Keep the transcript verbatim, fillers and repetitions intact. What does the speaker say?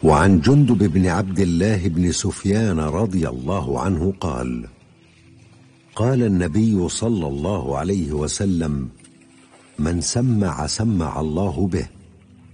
وعن جندب بن عبد الله بن سفيان رضي الله عنه قال: قال النبي صلى الله عليه وسلم: من سمع سمع الله به،